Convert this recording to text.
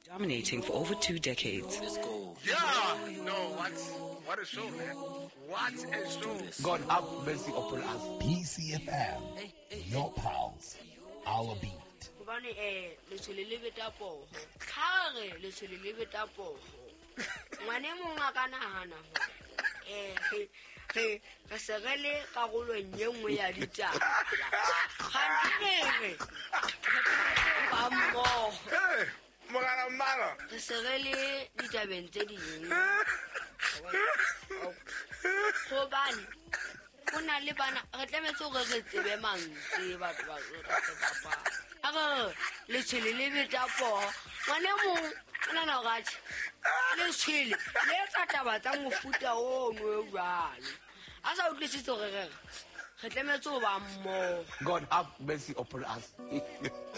Dominating for over 2 decades. Let's go. Yeah! No, what a show, man. What a show. God have mercy upon us. PCFM, your pals, our beat. Gobane le tshole le beta poho. Khare le tshole le beta poho. Ngwane mong a kana hana ho. Re segele karolong ye nngwe ya ditaba. Khantinere. Ba mo. Hey, mogala mmala. Re segele ditabeng tse ding. Gobane kuna le bana re tlametse go re tsebe mantse batho ba ba aga le tshile le beta po ngwane mo ona na gathi le tshile le tsa taba tsa mofuta o no jwalo a sa utlwisitse gore re tlametse go ba mmo. God have mercy upon us.